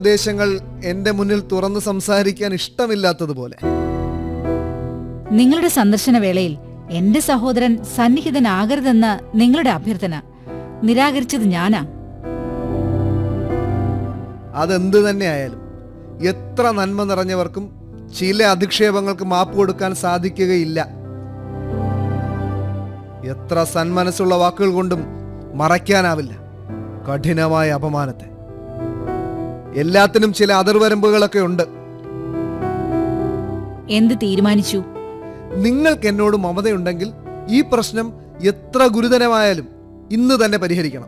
ദേശങ്ങൾ എന്റെ മുന്നിൽ തുറന്നു സംസാരിക്കാൻ ഇഷ്ടമില്ലാത്തതുപോലെ. നിങ്ങളുടെ സന്ദർശന വേളയിൽ എന്റെ സഹോദരൻ സന്നിഹിതനാകരുതെന്ന നിങ്ങളുടെ അഭ്യർത്ഥന നിരാകരിച്ചത് ഞാനാ. അതെന്ത് തന്നെയായാലും എത്ര നന്മ നിറഞ്ഞവർക്കും ചില അധിക്ഷേപങ്ങൾക്ക് മാപ്പ് കൊടുക്കാൻ സാധിക്കുകയില്ല. എത്ര സന്മനസ്സുള്ള വാക്കുകൾ കൊണ്ടും മറയ്ക്കാനാവില്ല കഠിനമായ അപമാനത്തെ. എല്ലാത്തിനും ചില അതിർവരമ്പുകളൊക്കെ ഉണ്ട്. എന്ത് തീരുമാനിച്ചു? നിങ്ങൾക്ക് എന്നോട് മമതയുണ്ടെങ്കിൽ ഈ പ്രശ്നം എത്ര ഗുരുതരമായാലും ഇന്ന് തന്നെ പരിഹരിക്കണം.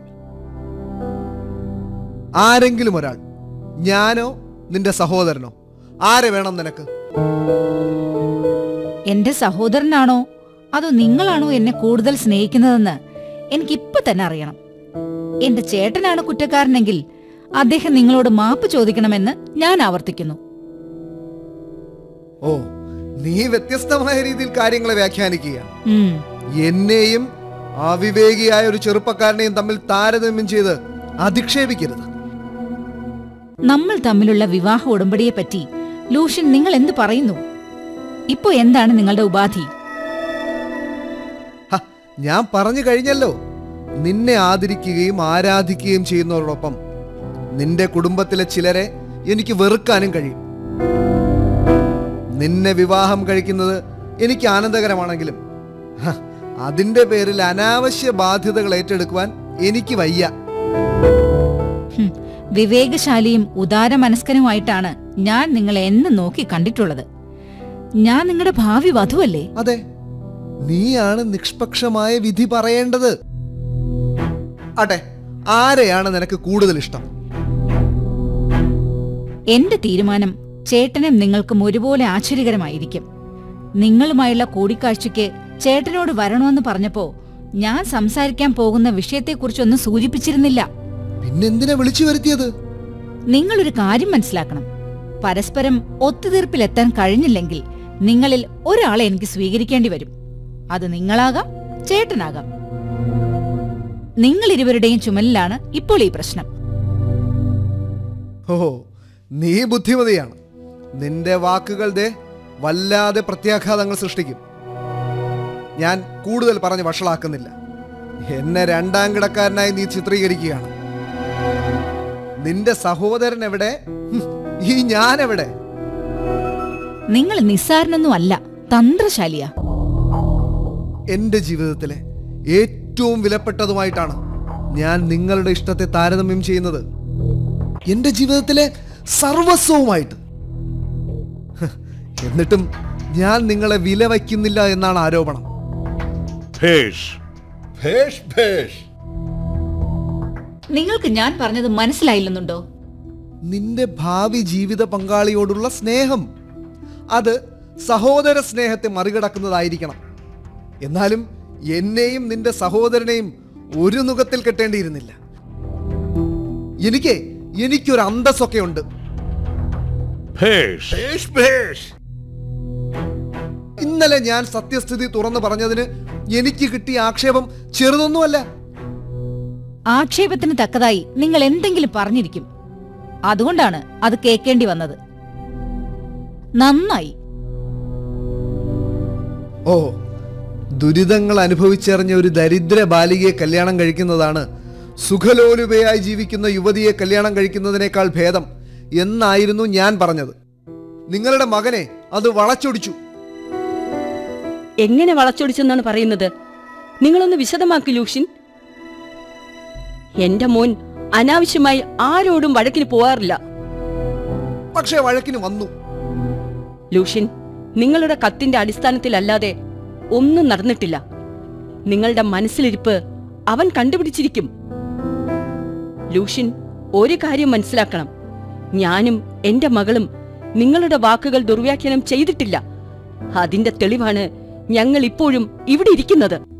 ആരെങ്കിലും ഒരാൾ, ഞാനോ നിന്റെ സഹോദരനോ, ആരെ വേണം നിനക്ക്? എന്റെ സഹോദരനാണോ അതോ നിങ്ങളാണോ എന്നെ കൂടുതൽ സ്നേഹിക്കുന്നതെന്ന് എനിക്കിപ്പോ തന്നെ അറിയണം. എന്റെ ചേട്ടനാണ് കുറ്റക്കാരനെങ്കിൽ അദ്ദേഹം നിങ്ങളോട് മാപ്പ് ചോദിക്കണമെന്ന് ഞാൻ ആവർത്തിക്കുന്നു. ഓ, നീ വ്യത്യസ്തമായ രീതിയിൽ കാര്യങ്ങളെ വ്യാഖ്യാനിക്കുക. എന്നെയും അവിവേകിയായ ഒരു ചെറുപ്പക്കാരനെയും തമ്മിൽ താരതമ്യം ചെയ്ത് അധിക്ഷേപിക്കരുത്. നമ്മൾ തമ്മിലുള്ള വിവാഹ ഉടമ്പടിയെപ്പറ്റി ലൂഷ്യൻ നിങ്ങൾ എന്ത് പറയുന്നു? ഇപ്പോ എന്താണ് നിങ്ങളുടെ ഉപാധി? ഞാൻ പറഞ്ഞു കഴിഞ്ഞല്ലോ, നിന്നെ ആദരിക്കുകയും ആരാധിക്കുകയും ചെയ്യുന്നവരോടൊപ്പം നിന്റെ കുടുംബത്തിലെ ചിലരെ എനിക്ക് വെറുക്കാനും കഴിയും. നിന്നെ വിവാഹം കഴിക്കുന്നത് എനിക്ക് ആനന്ദകരമാണെങ്കിലും അതിന്റെ പേരിൽ അനാവശ്യ ബാധ്യതകൾ ഏറ്റെടുക്കുവാൻ എനിക്ക് വയ്യ. വിവേകശാലിയും ഉദാരമനസ്കനുമായിട്ടാണ് ഞാൻ നിങ്ങളെ എന്ന് നോക്കി കണ്ടിട്ടുള്ളത്. ഞാൻ നിങ്ങളുടെ ഭാവി വധുവല്ലേ? അതെ, നീയാണ് നിഷ്പക്ഷമായ വിധി പറയേണ്ടത്. അതെ, ആരെയാണ് നിനക്ക് കൂടുതൽ ഇഷ്ടം? എന്റെ തീരുമാനം ചേട്ടനും നിങ്ങൾക്കും ഒരുപോലെ ആശ്ചര്യകരമായിരിക്കും. നിങ്ങളുമായുള്ള കൂടിക്കാഴ്ചയ്ക്ക് ചേട്ടനോട് വരണമെന്ന് പറഞ്ഞപ്പോ ഞാൻ സംസാരിക്കാൻ പോകുന്ന വിഷയത്തെക്കുറിച്ചൊന്നും സൂചിപ്പിച്ചിരുന്നില്ല. പിന്നെന്തിനാ വിളിച്ചു വരുത്തിയത്? നിങ്ങളൊരു കാര്യം മനസ്സിലാക്കണം. പരസ്പരം ഒത്തുതീർപ്പിലെത്താൻ കഴിഞ്ഞില്ലെങ്കിൽ നിങ്ങളിൽ ഒരാളെ എനിക്ക് സ്വീകരിക്കേണ്ടി വരും. അത് നിങ്ങളാകാം, ചേട്ടനാകാം. നിങ്ങളിരുവരുടെയും ചുമലിലാണ് ഇപ്പോൾ ഈ പ്രശ്നം. ഓ, നീ ബുദ്ധിമതിയാണ്. നിന്റെ വാക്കുകൾ വല്ലാതെ പ്രത്യാഘാതങ്ങൾ സൃഷ്ടിക്കും. ഞാൻ കൂടുതൽ പറഞ്ഞ് വഷളാക്കുന്നില്ല. എന്നെ രണ്ടാം കിടക്കാരനായി നീ ചിത്രീകരിക്കുകയാണ്. നിന്റെ സഹോദരൻ എവിടെ? ഈ ഞാൻ എവിടെ? നിങ്ങൾ നിസ്സാരനൊന്നും അല്ല, തന്ത്രശാലിയാ. എന്റെ ജീവിതത്തിലെ ഏറ്റവും വിലപ്പെട്ടതുമായിട്ടാണ് ഞാൻ നിങ്ങളുടെ ഇഷ്ടത്തെ താരതമ്യം ചെയ്യുന്നത്. എന്റെ ജീവിതത്തിലെ സർവസ്വവുമായിട്ട്. എന്നിട്ടും ഞാൻ നിങ്ങളെ വില വയ്ക്കുന്നില്ല എന്നാണ് ആരോപണം. നിങ്ങൾക്ക് ഞാൻ പറഞ്ഞത് മനസ്സിലായില്ലെന്നുണ്ടോ? നിന്റെ ഭാവി ജീവിത പങ്കാളിയോടുള്ള സ്നേഹം അത് സഹോദര സ്നേഹത്തെ മറികടക്കുന്നതായിരിക്കണം. എന്നാലും എന്നെയും നിന്റെ സഹോദരനെയും ഒരു നുകത്തിൽ കെട്ടേണ്ടിയിരുന്നില്ല. എനിക്കൊരു അന്തസ്സൊക്കെ ഉണ്ട്. ഇന്നലെ ഞാൻ സത്യസ്ഥിതി തുറന്നു പറഞ്ഞതിന് എനിക്ക് കിട്ടിയ ആക്ഷേപം ചെറുതൊന്നുമല്ല. ആക്ഷേപത്തിന് തക്കതായി നിങ്ങൾ എന്തെങ്കിലും പറഞ്ഞിരിക്കും. അതുകൊണ്ടാണ് അത് കേൾക്കേണ്ടി വന്നത്. നന്നായി. ഓ, ദുരിതങ്ങൾ അനുഭവിച്ചറിഞ്ഞ ഒരു ദരിദ്ര ബാലികയെ കല്യാണം കഴിക്കുന്നതാണ് സുഖലോലുപയായി ജീവിക്കുന്ന യുവതിയെ കല്യാണം കഴിക്കുന്നതിനേക്കാൾ ഭേദം എന്നായിരുന്നു ഞാൻ പറഞ്ഞത്. നിങ്ങളുടെ മകനെ അത് വളച്ചൊടിച്ചു. എങ്ങനെ വളച്ചൊടിച്ചെന്നാണ് പറയുന്നത്? നിങ്ങളൊന്ന് വിശദമാക്കി ലൂഷ്യൻ. എന്റെ മോൻ അനാവശ്യമായി ആരോടും വഴക്കിന് പോവാറില്ല. പക്ഷേ വഴക്കിന് വന്നു. ലൂഷ്യൻ, നിങ്ങളുടെ കത്തിന്റെ അടിസ്ഥാനത്തിലല്ലാതെ ഒന്നും നടന്നിട്ടില്ല. നിങ്ങളുടെ മനസ്സിലിരിപ്പ് അവൻ കണ്ടുപിടിച്ചിരിക്കും. ലൂഷ്യൻ, ഒരു കാര്യം മനസ്സിലാക്കണം. ഞാനും എന്റെ മകളും നിങ്ങളുടെ വാക്കുകൾ ദുർവ്യാഖ്യാനം ചെയ്തിട്ടില്ല. അതിന്റെ തെളിവാണ് ഞങ്ങൾ ഇപ്പോഴും ഇവിടെ ഇരിക്കുന്നത്.